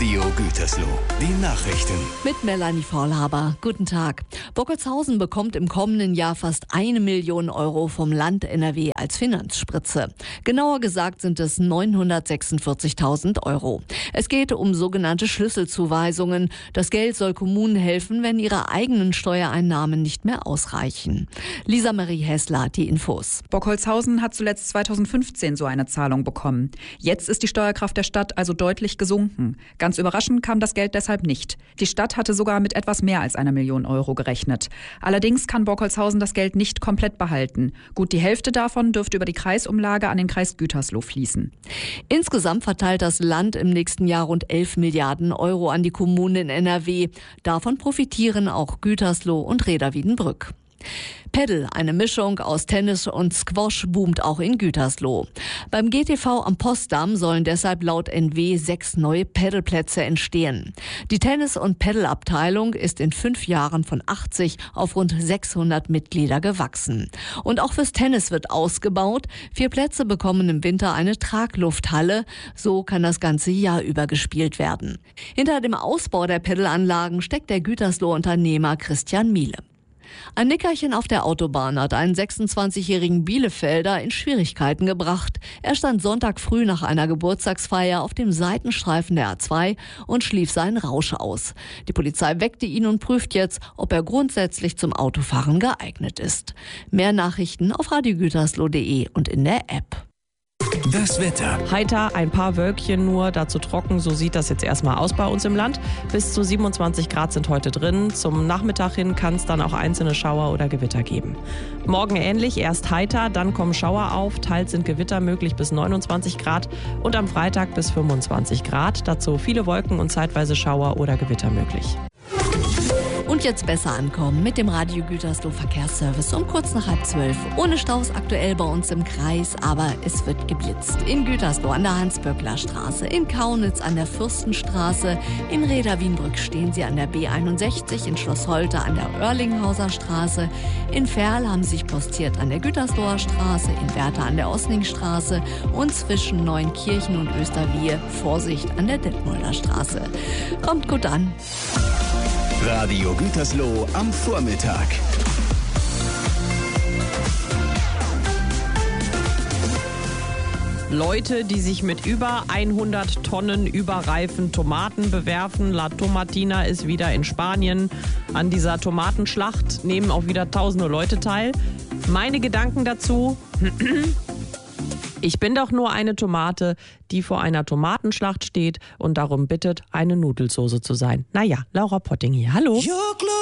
Radio Gütersloh. Die Nachrichten. Mit Melanie Vorlaber. Guten Tag. Bockelshausen bekommt im kommenden Jahr fast 1 Million Euro vom Land NRW als Finanzspritze. Genauer gesagt sind es 946.000 Euro. Es geht um sogenannte Schlüsselzuweisungen. Das Geld soll Kommunen helfen, wenn ihre eigenen Steuereinnahmen nicht mehr ausreichen. Lisa Marie Hessler hat die Infos. Bockelshausen hat zuletzt 2015 so eine Zahlung bekommen. Jetzt ist die Steuerkraft der Stadt also deutlich gesunken. Ganz überraschend kam das Geld deshalb nicht. Die Stadt hatte sogar mit etwas mehr als 1 Million Euro gerechnet. Allerdings kann Bockelshausen das Geld nicht komplett behalten. Gut die Hälfte davon dürfte über die Kreisumlage an den Kreis Gütersloh fließen. Insgesamt verteilt das Land im nächsten Jahr rund 11 Milliarden Euro an die Kommunen in NRW. Davon profitieren auch Gütersloh und Reda-Wiedenbrück. Paddle, eine Mischung aus Tennis und Squash, boomt auch in Gütersloh. Beim GTV am Postdamm sollen deshalb laut NW 6 neue Paddleplätze entstehen. Die Tennis- und Paddle-Abteilung ist in 5 Jahren von 80 auf rund 600 Mitglieder gewachsen. Und auch fürs Tennis wird ausgebaut. 4 Plätze bekommen im Winter eine Traglufthalle. So kann das ganze Jahr über gespielt werden. Hinter dem Ausbau der Paddle-Anlagen steckt der Gütersloher Unternehmer Christian Miele. Ein Nickerchen auf der Autobahn hat einen 26-jährigen Bielefelder in Schwierigkeiten gebracht. Er stand Sonntag früh nach einer Geburtstagsfeier auf dem Seitenstreifen der A2 und schlief seinen Rausch aus. Die Polizei weckte ihn und prüft jetzt, ob er grundsätzlich zum Autofahren geeignet ist. Mehr Nachrichten auf radiogütersloh.de und in der App. Das Wetter. Heiter, ein paar Wölkchen nur, dazu trocken, so sieht das jetzt erstmal aus bei uns im Land. Bis zu 27 Grad sind heute drin. Zum Nachmittag hin kann es dann auch einzelne Schauer oder Gewitter geben. Morgen ähnlich, erst heiter, dann kommen Schauer auf, teils sind Gewitter möglich bis 29 Grad und am Freitag bis 25 Grad. Dazu viele Wolken und zeitweise Schauer oder Gewitter möglich. Und jetzt besser ankommen mit dem Radio Gütersloh Verkehrsservice um kurz nach 11:30. Ohne Staus aktuell bei uns im Kreis, aber es wird geblitzt. In Gütersloh an der Hans-Böckler-Straße, in Kaunitz an der Fürstenstraße, in Reda-Wiedenbrück stehen sie an der B61, in Schloss Holte an der Oerlinghauser Straße, in Verl haben sie sich postiert an der Gütersloher Straße, in Werther an der Osningstraße und zwischen Neunkirchen und Österwiehe Vorsicht an der Detmolder Straße. Kommt gut an. Radio Gütersloh am Vormittag. Leute, die sich mit über 100 Tonnen überreifen Tomaten bewerfen. La Tomatina ist wieder in Spanien. An dieser Tomatenschlacht nehmen auch wieder tausende Leute teil. Meine Gedanken dazu: Ich bin doch nur eine Tomate, die vor einer Tomatenschlacht steht und darum bittet, eine Nudelsoße zu sein. Naja, Laura Potting hier. Hallo.